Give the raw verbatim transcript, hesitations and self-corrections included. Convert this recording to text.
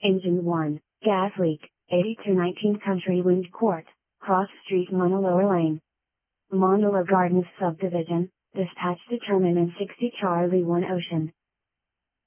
Engine one, gas leak, eighty-two nineteen Country Wind Court, Cross Street, Mona Lower Lane. Mondolo Gardens Subdivision, dispatch determinant sixty Charlie one Ocean.